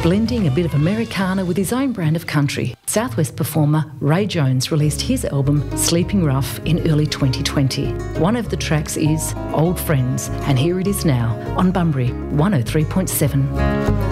Blending a bit of Americana with his own brand of country, Southwest performer Ray Jones released his album Sleeping Rough in early 2020. One of the tracks is Old Friends, and here it is now on Bunbury 103.7.